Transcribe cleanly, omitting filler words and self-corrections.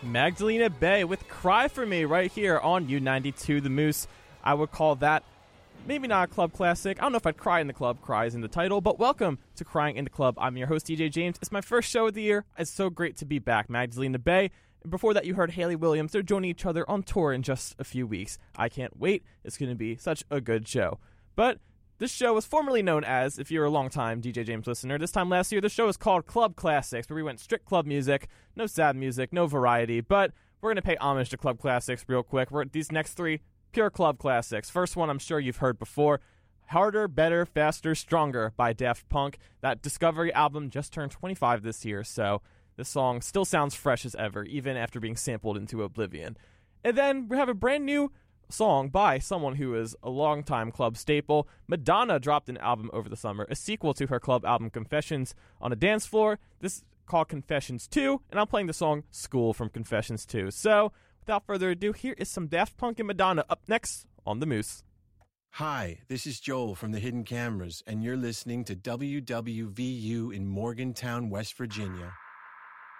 Magdalena Bay with Cry For Me right here on U92 The Moose. I would call that maybe not a club classic. I don't know if I'd cry in the club. Cry is in the title. But welcome to Crying in the Club. I'm your host, DJ James. It's my first show of the year. It's so great to be back. Magdalena Bay. And before that, you heard Hayley Williams. They're joining each other on tour in just a few weeks. I can't wait. It's going to be such a good show. But this show was formerly known as, if you're a long-time DJ James listener, this time last year, the show is called Club Classics, where we went strict club music, no sad music, no variety, but we're going to pay homage to Club Classics real quick. These next three, pure Club Classics. First one I'm sure you've heard before, Harder, Better, Faster, Stronger by Daft Punk. That Discovery album just turned 25 this year, so this song still sounds fresh as ever, even after being sampled into oblivion. And then we have a brand new song by someone who is a longtime club staple. Madonna dropped an album over the summer, a sequel to her club album Confessions on a Dance Floor. This is called Confessions 2, and I'm playing the song School from Confessions 2. So, without further ado, here is some Daft Punk and Madonna up next on The Moose. Hi, this is Joel from the Hidden Cameras, and you're listening to WWVU in Morgantown, West Virginia.